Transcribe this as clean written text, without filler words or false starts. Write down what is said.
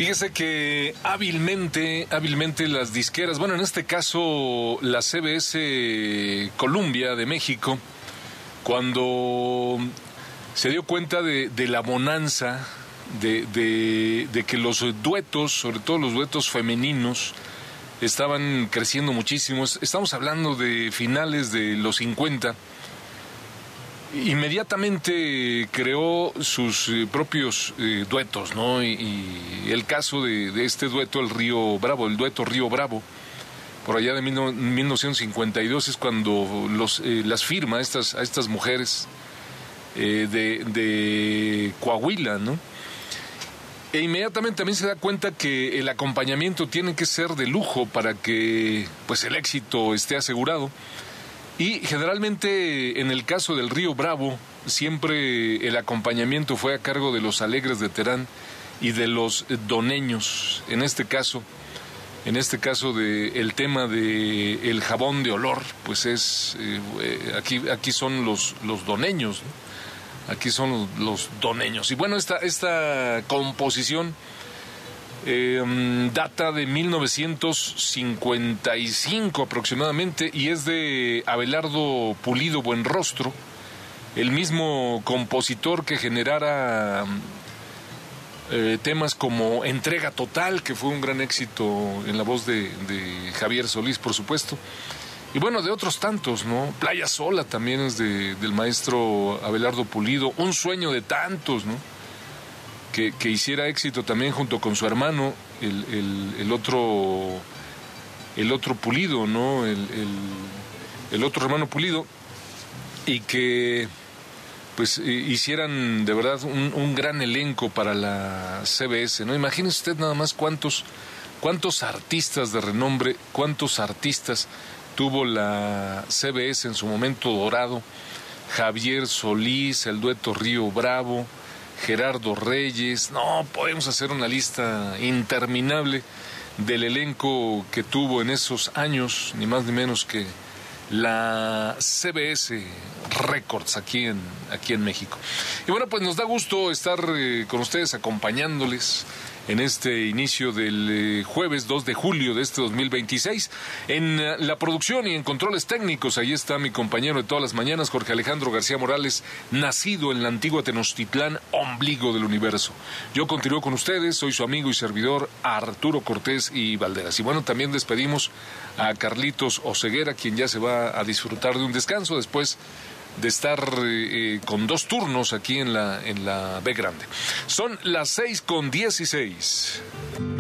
Fíjese que hábilmente las disqueras, bueno, en este caso la CBS Columbia de México, cuando se dio cuenta de la bonanza, de que los duetos, sobre todo los duetos femeninos, estaban creciendo muchísimo. Estamos hablando de finales de los 50. Inmediatamente creó sus propios duetos, ¿no? Y el caso de este dueto, el dueto Río Bravo, por allá de 1952 es cuando las firma a estas mujeres de Coahuila, ¿no? E inmediatamente también se da cuenta que el acompañamiento tiene que ser de lujo para que pues el éxito esté asegurado. Y generalmente en el caso del Río Bravo siempre el acompañamiento fue a cargo de los Alegres de Terán y de los Doneños. En este caso el tema de el jabón de olor, pues es aquí son los Doneños, ¿no? Aquí son los Doneños. Y bueno, esta composición data de 1955 aproximadamente y es de Abelardo Pulido Buenrostro, el mismo compositor que generara temas como Entrega Total, que fue un gran éxito en la voz de Javier Solís, por supuesto, y bueno, de otros tantos, ¿no? Playa Sola también es del maestro Abelardo Pulido, Un Sueño de Tantos, ¿no? Que hiciera éxito también junto con su hermano, el otro Pulido, ¿no? El otro hermano Pulido, y que pues hicieran de verdad un gran elenco para la CBS, ¿no? Imagínese usted nada más cuántos artistas de renombre, cuántos artistas tuvo la CBS en su momento dorado. Javier Solís, el dueto Río Bravo, Gerardo Reyes. No, podemos hacer una lista interminable del elenco que tuvo en esos años, ni más ni menos que la CBS Records aquí en México. Y bueno, pues nos da gusto estar con ustedes acompañándoles en este inicio del jueves 2 de julio de este 2026. En la producción y en controles técnicos, ahí está mi compañero de todas las mañanas, Jorge Alejandro García Morales, nacido en la antigua Tenochtitlán, ombligo del universo. Yo continúo con ustedes, soy su amigo y servidor Arturo Cortés y Valderas. Y bueno, también despedimos a Carlitos Oseguera, quien ya se va a disfrutar de un descanso después de estar con 2 turnos aquí en la B Grande. Son las 6:16.